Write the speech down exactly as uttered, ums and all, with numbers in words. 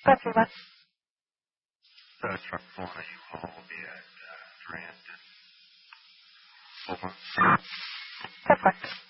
Copy that. Uh, truck four, you will be at uh, Durant. Over. Perfect.